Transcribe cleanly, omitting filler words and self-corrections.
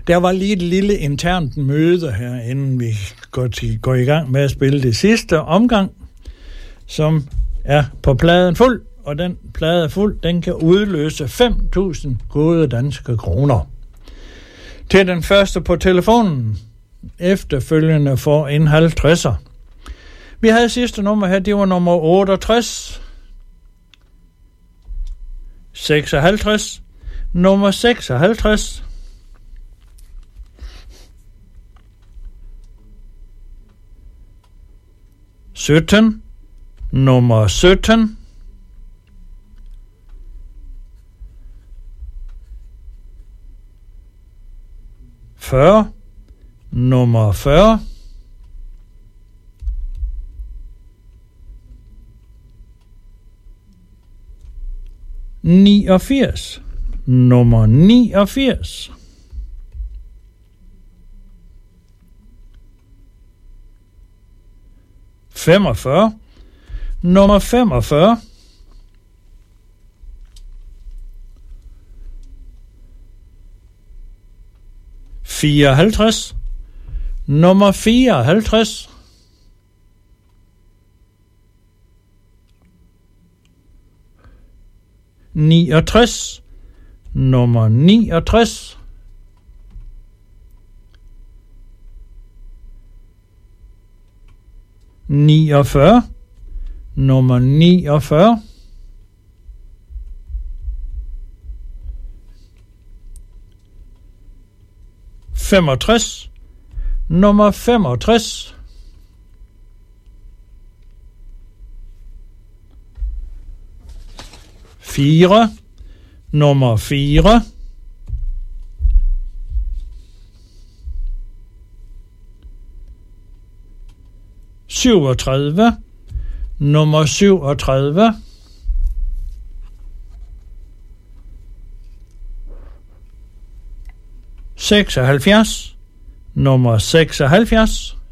Der var lige et lille internt møde her, inden vi går i gang med at spille det sidste omgang, som er på pladen fuld, og den plade fuld, den kan udløse 5.000 gode danske kroner. Til den første på telefonen, efterfølgende for en 50'er. Vi havde sidste nummer her, det var nummer 68, 56, nummer 56, 17, nummer 17, 40, nummer 40, 89, nummer 89, 45, nummer 45, 54, nummer 54, 69, nummer 69, 49, nummer 49, 65, nummer 65, 4, nummer 4, 37, nummer 37, 76, nummer 76,